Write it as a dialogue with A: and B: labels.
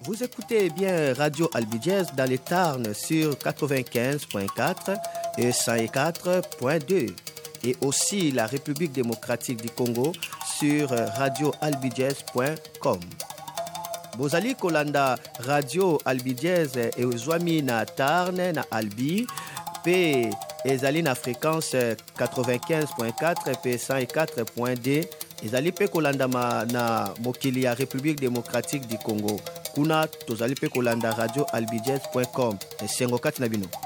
A: Vous écoutez bien Radio Albigez dans les Tarn sur 95.4 et 104.2 et aussi la République démocratique du Congo sur radioalbigez.com. Bozali kolanda Radio Albigez et Ozwami na Tarn na Albi pe ezali na fréquence 95.4 pe 104.2 ezali pe kolanda na mokili ya République démocratique du Congo. Kuna tozali pe kolanda radioalbigez.com. Esengo kati na bino.